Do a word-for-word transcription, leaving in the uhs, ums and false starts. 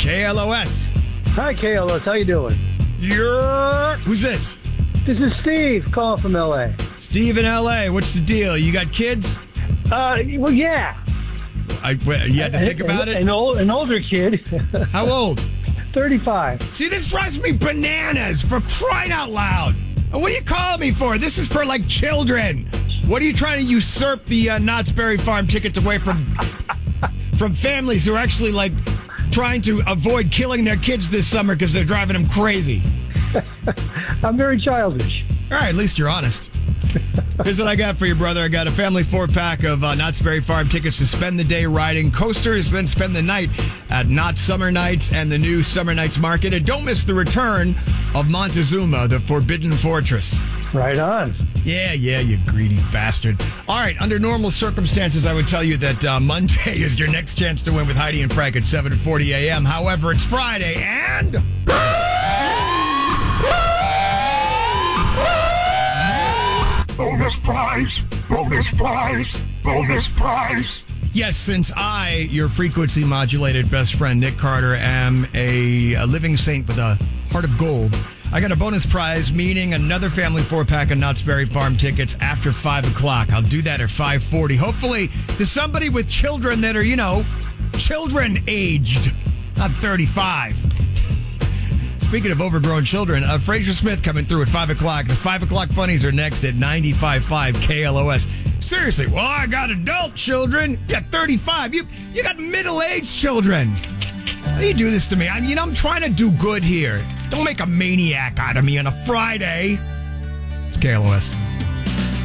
K L O S. Hi, K L S. How you doing? You're... Who's this? This is Steve calling from L A. Steve in L A. What's the deal? You got kids? Uh, well, yeah. I, you had to think about an, it? An, old, an older kid. How old? thirty-five. See, this drives me bananas, for crying out loud. What are you calling me for? This is for, like, children. What are you trying to usurp the uh, Knott's Berry Farm tickets away from from families who are actually, like, trying to avoid killing their kids this summer because they're driving them crazy? I'm very childish. All right, at least you're honest. Here's what I got for you, brother. I got a family four-pack of uh, Knott's Berry Farm tickets to spend the day riding coasters, then spend the night at Knott's Summer Nights and the new Summer Nights Market. And don't miss the return of Montezuma, the Forbidden Fortress. Right on. Yeah, yeah, you greedy bastard. All right, under normal circumstances, I would tell you that uh, Monday is your next chance to win with Heidi and Frank at seven forty a.m. However, it's Friday, and... Bonus prize! Bonus prize! Bonus prize! Yes, since I, your frequency modulated best friend, Nick Carter, am a, a living saint with a heart of gold, I got a bonus prize, meaning another family four-pack of Knott's Berry Farm tickets after five o'clock. I'll do that at five forty. Hopefully, to somebody with children that are, you know, children-aged, not thirty-five. Speaking of overgrown children, uh, Fraser Smith coming through at five o'clock. The five o'clock funnies are next at ninety-five point five K L O S. Seriously, well, I got adult children. You got thirty-five. You you got middle-aged children. How do you do this to me? I mean, I'm trying to do good here. Don't make a maniac out of me on a Friday. It's K L O S.